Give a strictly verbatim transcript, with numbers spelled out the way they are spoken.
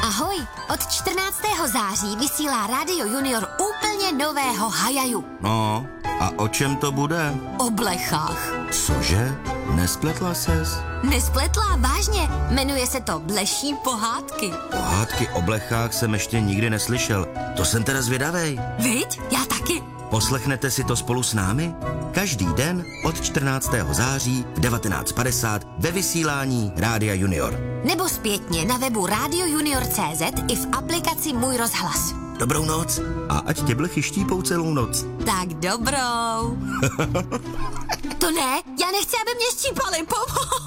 Ahoj, od čtrnáctého září vysílá Rádio Junior úplně nového Hajaju. No, a o čem to bude? O blechách. Cože? Nespletla ses? Nespletla, vážně. Jmenuje se to Bleší pohádky. Pohádky o blechách jsem ještě nikdy neslyšel. To jsem teda zvědavej. Viď? Já taky. Poslechnete si to spolu s námi? Každý den od čtrnáctého září v devatenáct padesát ve vysílání Rádia Junior. Nebo zpětně na webu radio junior tečka cé zet i v aplikaci Můj rozhlas. Dobrou noc a ať tě blechy štípou celou noc. Tak dobrou. To ne, já nechci, aby mě štípali, pomoc.